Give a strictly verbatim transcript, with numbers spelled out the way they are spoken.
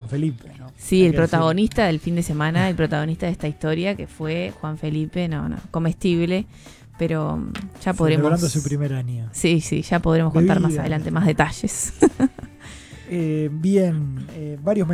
Felipe, ¿no? Sí, el protagonista del fin de semana, el protagonista de esta historia, que fue Juan Felipe, no, no, comestible, pero ya podremos... Celebrando su primer año. Sí, sí, ya podremos de contar vida. Más adelante más detalles. Eh, bien, eh, varios